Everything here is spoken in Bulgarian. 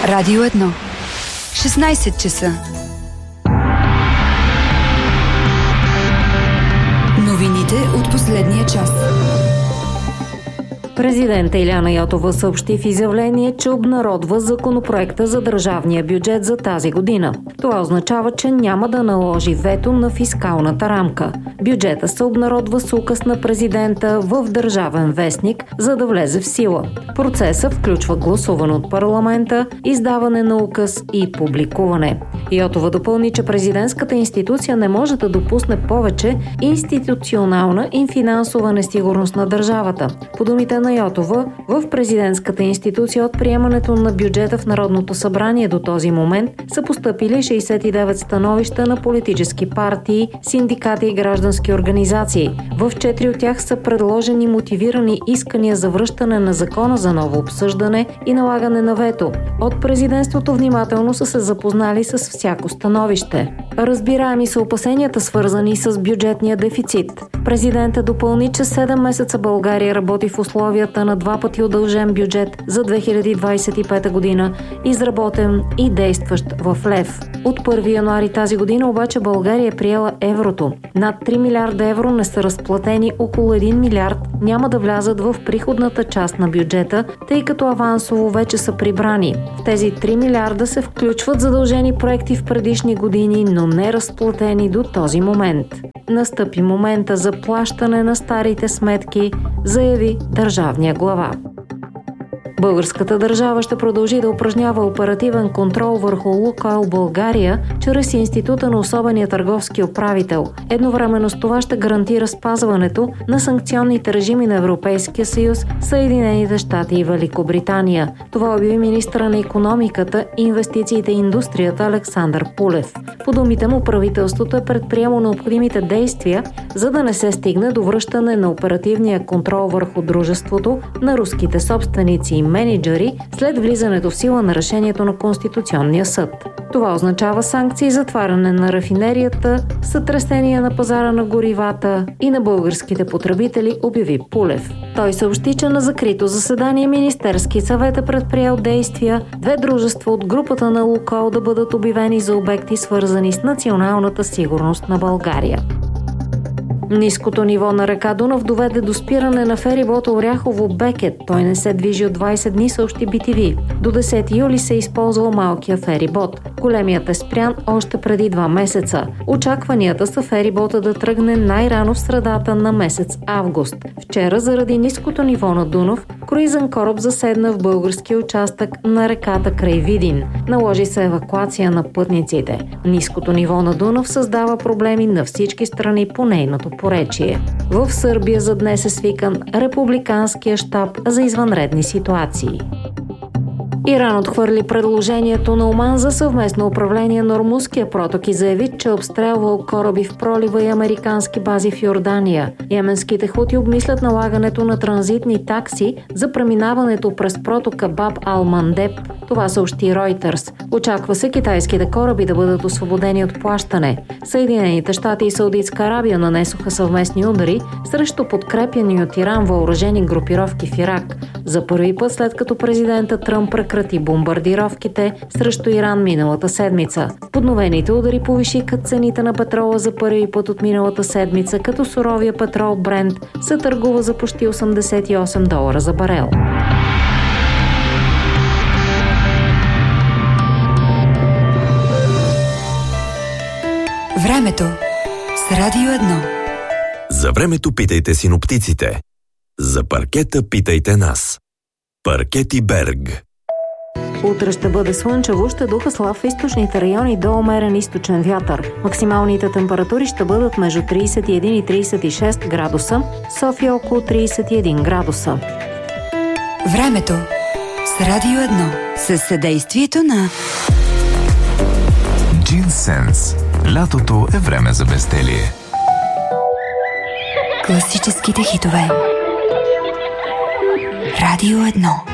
Радио 1. 16 часа. Новините от последния час. Президент Илияна Йотова съобщи в изявление, че обнародва законопроекта за държавния бюджет за тази година. Това означава, че няма да наложи вето на фискалната рамка. Бюджета се обнародва с указ на президента в Държавен вестник, за да влезе в сила. Процесът включва гласуване от парламента, издаване на указ и публикуване. Йотова допълни, че президентската институция не може да допусне повече институционална и финансова несигурност на държавата. По думите на Йотова, в президентската институция от приемането на бюджета в Народното събрание до този момент са постъпили 69 становища на политически партии, синдикати и граждански организации. В 4 от тях са предложени мотивирани искания за връщане на закона за ново обсъждане и налагане на вето. От президентството внимателно са се запознали с всяко становище. Разбираеми са опасенията, свързани с бюджетния дефицит. Президентът допълни, че 7 месеца България работи в условията на 2 пъти удължен бюджет за 2025 година, изработен и действащ в лев. От 1 януари тази година обаче България е приела еврото. Над 3 милиарда евро не са разплатени, около 1 милиард няма да влязат в приходната част на бюджета, тъй като авансово вече са прибрани. В тези 3 милиарда се включват задължени проекти в предишни години, но не разплатени до този момент. Настъпи момента за плащане на старите сметки, заяви държавния глава. Българската държава ще продължи да упражнява оперативен контрол върху Лукойл България чрез Института на особения търговски управител. Едновременно с това ще гарантира спазването на санкционните режими на Европейския съюз, Съединените щати и Великобритания. Това обяви министъра на икономиката, инвестициите и индустрията Александър Пулев. По думите му, правителството е предприело необходимите действия, за да не се стигне до връщане на оперативния контрол върху дружеството на руските собственици и менеджери след влизането в сила на решението на Конституционния съд. Това означава санкции, затваряне на рафинерията, сътресения на пазара на горивата и на българските потребители, обяви Пулев. Той съобщи, че на закрито заседание Министерски съвет е предприел действия 2 дружества от групата на Лукойл да бъдат обявени за обекти, свързани с националната сигурност на България. Ниското ниво на река Дунав доведе до спиране на ферибота Оряхово-Бекет. Той не се движи от 20 дни, съобщи BTV. До 10 юли се използва малкия ферибот. Големият е спрян още преди 2 месеца. Очакванията са ферибота да тръгне най-рано в средата на месец август. Вчера, заради ниското ниво на Дунав, круизен кораб заседна в българския участък на реката край Видин. Наложи се евакуация на пътниците. Ниското ниво на Дунав създава проблеми на всички страни по нейното поречие. В Сърбия за днес е свикан Републиканския щаб за извънредни ситуации. Иран отхвърли предложението на Оман за съвместно управление на Ормузския проток и заяви, че е обстрелвал кораби в пролива и американски бази в Йордания. Йеменските хути обмислят налагането на транзитни такси за преминаването през протока Баб ал-Мандеб. Това съобщи Reuters. Очаква се китайските кораби да бъдат освободени от плащане. Съединените щати и Саудитска Арабия нанесоха съвместни удари срещу подкрепяни от Иран въоръжени групировки в Ирак. За първи път, след като президента Тръмп прекрати бомбардировките срещу Иран миналата седмица. Подновените удари повишиха цените на петрола за първи път от миналата седмица, като суровия петрол Брент се търгува за почти $88 за барел. Времето с Радио 1. За времето питайте синоптиците. За паркета питайте нас. Паркети Берг. Утре ще бъде слънчево, ще духа слаб в източните райони до умерен източен вятър. Максималните температури ще бъдат между 31 и 36 градуса, София около 31 градуса. Времето с Радио 1 със съдействието на Джинсенс. Лятото е време за безделие. Класическите хитове. Радио 1.